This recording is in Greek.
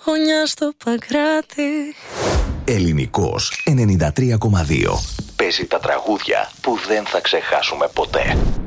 γωνιά στο Παγκράτη. Ελληνικός 93,2. Παίζει τα τραγούδια που δεν θα ξεχάσουμε ποτέ.